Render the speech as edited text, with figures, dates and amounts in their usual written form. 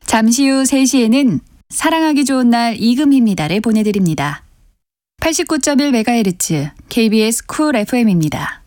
잠시 후 3시에는 사랑하기 좋은 날 이금희입니다를 보내드립니다. 89.1MHz KBS 쿨 FM입니다.